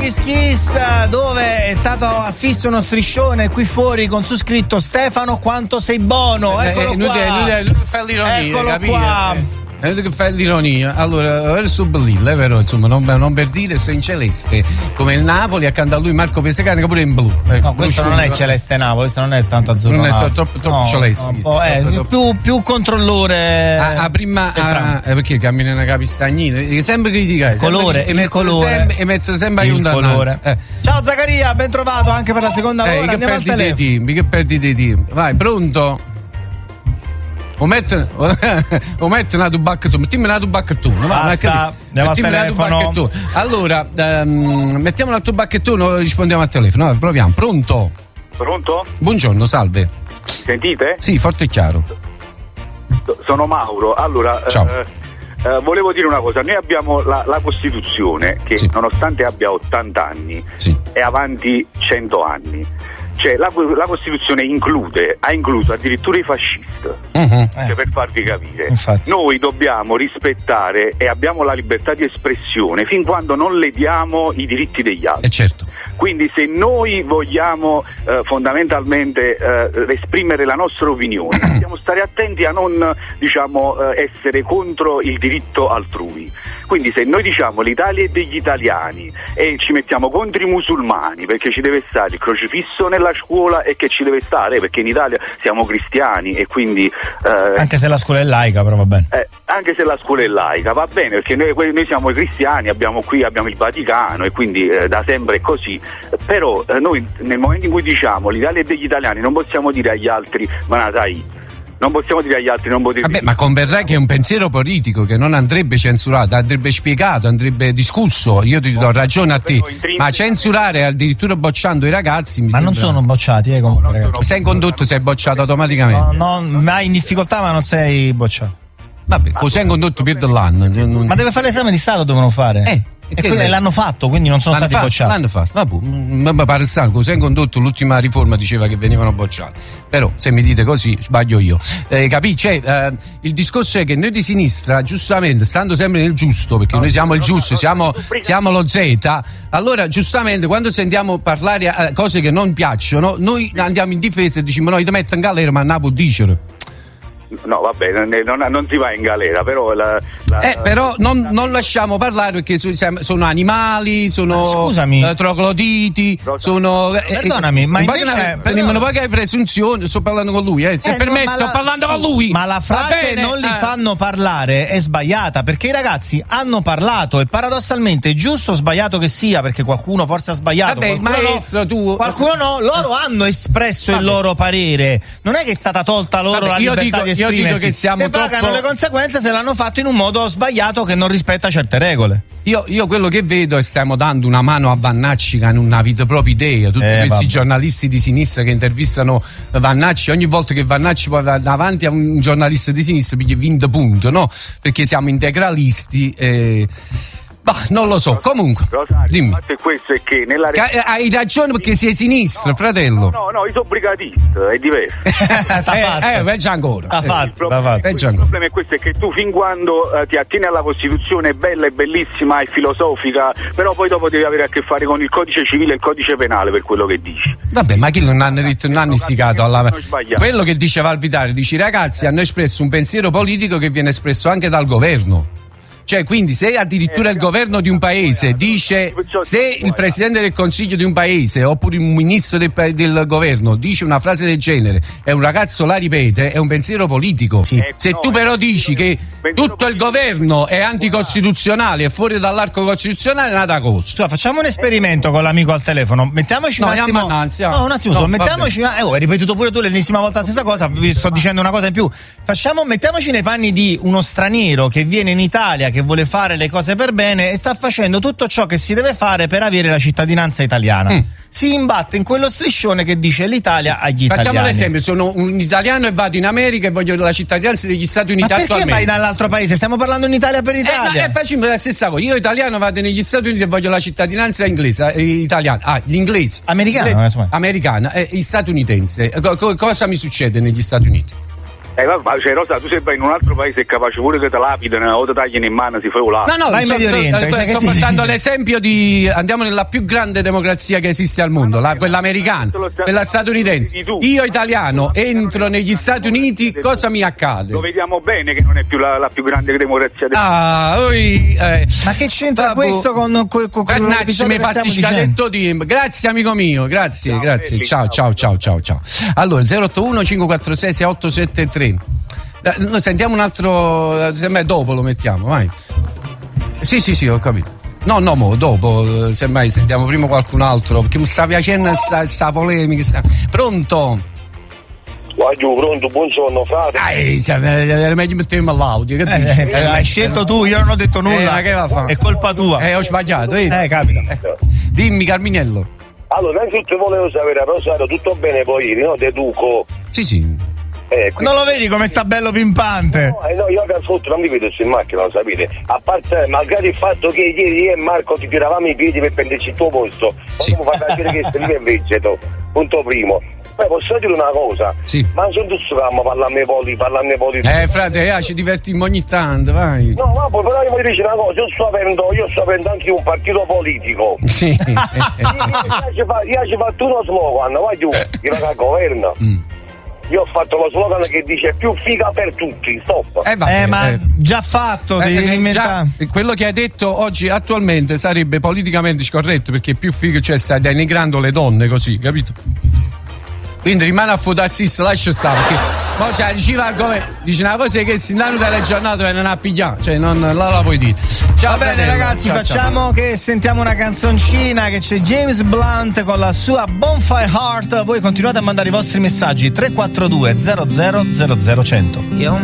Kiss Kiss, dove è stato affisso uno striscione qui fuori con su scritto Stefano quanto sei buono. Eccolo qua. Eccolo qua. Che fai l'ironia. Allora, sto bellino, però insomma, non per dire, sto in celeste come il Napoli, accanto a lui Marco Pesecani che pure in blu. No, questo non è celeste Napoli, questo non è tanto azzurro. Non è troppo celeste. Più controllore. Prima perché cammina una capistagnina, sempre criticare. Il colore. E mettere sempre il colore. Ciao Zaccaria, ben trovato anche per la seconda ora. Andiamo al telefono. Che perdi dei team. Vai, pronto? O metti una tubacca, mettiamo una tubacchettone. Basta, andiamo al telefono. Allora, mettiamo la tubacchettone, rispondiamo al telefono. Proviamo. Pronto? Buongiorno, salve. Sentite? Sì, forte e chiaro. Sono Mauro. Allora, ciao. Volevo dire una cosa. Noi abbiamo la Costituzione che sì, nonostante abbia 80 anni, sì, è avanti 100 anni. Cioè la Costituzione ha incluso addirittura i fascisti, cioè, per farvi capire. Infatti. Noi dobbiamo rispettare e abbiamo la libertà di espressione fin quando non lediamo i diritti degli altri. Certo. Quindi se noi vogliamo fondamentalmente esprimere la nostra opinione, dobbiamo stare attenti a non essere contro il diritto altrui. Quindi se noi diciamo l'Italia è degli italiani e ci mettiamo contro i musulmani perché ci deve stare il crocifisso nella scuola e che ci deve stare perché in Italia siamo cristiani e quindi anche se la scuola è laica, però va bene. Anche se la scuola è laica va bene perché noi siamo cristiani, abbiamo il Vaticano e quindi da sempre è così. Però noi nel momento in cui diciamo l'Italia è degli italiani non possiamo dire agli altri non possiamo dire agli altri non potete. Vabbè, ma converrai che è un pensiero politico che non andrebbe censurato, andrebbe spiegato, andrebbe discusso. Io ti do ragione a te, ma censurare addirittura bocciando i ragazzi ma non sono bocciati comunque, ragazzi. Sei in condotto, sei bocciato automaticamente. No, ma in difficoltà ma non sei bocciato. Vabbè, cos'è in condotto per l'anno? Ma deve fare l'esame di Stato, devono fare. E quindi l'hanno fatto, quindi non sono stati bocciati. L'hanno fatto, vabbè, mi pare strano, cos'è in condotto l'ultima riforma diceva che venivano bocciati. Però se mi dite così sbaglio io. Capisci? Il discorso è che noi di sinistra, giustamente, stando sempre nel giusto, perché noi siamo il giusto, siamo lo Z, allora giustamente quando sentiamo parlare cose che non piacciono, noi andiamo in difesa e diciamo no, io ti metto in galera, ma Napoli dicere. No, vabbè, non si va in galera, però però non lasciamo parlare perché sono animali, sono trogloditi, sono. Perdonami, ma invece non poi che hai presunzione, sto parlando con lui, se per me sto parlando con lui. Ma la frase non li fanno parlare è sbagliata, perché i ragazzi hanno parlato e paradossalmente, giusto o sbagliato che sia, perché qualcuno forse ha sbagliato, vabbè, maestro, tu qualcuno no, loro hanno espresso il loro parere. Non è che è stata tolta loro la libertà di io dico che siamo e pagano le conseguenze se l'hanno fatto in un modo sbagliato che non rispetta certe regole. Io quello che vedo è stiamo dando una mano a Vannacci che non ha proprio idea, tutti questi giornalisti di sinistra che intervistano Vannacci, ogni volta che Vannacci poi va davanti a un giornalista di sinistra piglia 20 punti, no? Perché siamo integralisti bah, non lo so, comunque Rosario, dimmi. Il fatto è questo, è che nella hai ragione perché sei sinistra, fratello. No, io sono brigatista, è diverso. Peggio ancora. Il problema è questo, è che tu fin quando ti attieni alla Costituzione è bella, è bellissima, è filosofica, però poi dopo devi avere a che fare con il codice civile e il codice penale per quello che dici. Vabbè, ma chi non hanno istigato alla. Quello che dice Valvitari, dice ragazzi hanno espresso un pensiero politico che viene espresso anche dal governo. Cioè, quindi se addirittura il governo di un paese dice, se il presidente del consiglio di un paese oppure un ministro del governo dice una frase del genere e un ragazzo la ripete, è un pensiero politico. Sì. Se tu però dici che tutto il governo è anticostituzionale e fuori dall'arco costituzionale, è una cosa. Cioè, facciamo un esperimento con l'amico al telefono, mettiamoci un attimo. Un attimo solo, mettiamoci. Hai ripetuto pure tu l'ennesima volta la stessa cosa, vi sto dicendo una cosa in più. Mettiamoci nei panni di uno straniero che viene in Italia, che vuole fare le cose per bene e sta facendo tutto ciò che si deve fare per avere la cittadinanza italiana. Si imbatte in quello striscione che dice l'Italia agli italiani. Facciamo un esempio, sono un italiano e vado in America e voglio la cittadinanza degli Stati Uniti. Ma perché vai dall'altro paese? Stiamo parlando in Italia per Italia. Facciamo la stessa cosa. Io italiano vado negli Stati Uniti e voglio la cittadinanza inglese, italiana. L'inglese. Americana, americana, statunitense. Cosa mi succede negli Stati Uniti? Cioè, Rosa, tu se vai in un altro paese è capace pure che te lapidano o te tagliano in mano, si fa volare. No, vai in Medio Oriente. Sto portando l'esempio di. Andiamo nella più grande democrazia che esiste al mondo, quella americana, quella statunitense. Io, italiano, entro negli Stati Uniti, cosa mi accade? Lo vediamo bene che non è più la più grande democrazia del mondo. Ma che c'entra questo con l'episodio mi fatti scadetto di. Grazie, amico mio, grazie. Ciao. Allora, 081 546 6873. Noi sentiamo un altro, semmai dopo lo mettiamo, vai. Sì, ho capito. No, dopo, semmai sentiamo prima qualcun altro, perché mi sta piacendo sta polemica. Pronto? Vai giù, pronto, buongiorno, frate. Era meglio mettermi all'audio, che dici? Hai scelto tu, io non ho detto nulla. Ma che va a fare? È colpa tua. Ho sbagliato, capita. Dimmi, Carminiello. Allora, innanzitutto volevo sapere, Rosario, tutto bene poi ieri, no? Deduco. Sì. Non lo vedi come sta bello pimpante? No, io che ascolto non mi vedo in macchina, lo sapete. A parte magari il fatto che ieri io e Marco ti tiravamo i piedi per prenderci il tuo posto, come fate a dire che sei lì in vegeto, punto primo. Poi posso dire una cosa? Sì. Ma sono tu stiamo parlando poli. Frate, ci divertimmo ogni tanto, vai. No, ma poi però io mi dici una cosa, io sto avendo anche un partito politico. Sì. Io ci fatto uno slogan, vai giù, che la governa. Io ho fatto lo slogan che dice più figa per tutti, stop. Ma già fatto, quello che hai detto oggi attualmente sarebbe politicamente scorretto, perché più figa, cioè stai denigrando le donne così, capito? Quindi rimane a fotassista, lascia stare, perché poi se diceva come dice una cosa che si danno delle giornate e non ha pigliato, cioè non la puoi dire. Ciao, va bene ragazzi, facciamo che sentiamo una canzoncina, che c'è James Blunt con la sua Bonfire Heart. Voi continuate a mandare i vostri messaggi 342 00 00 100.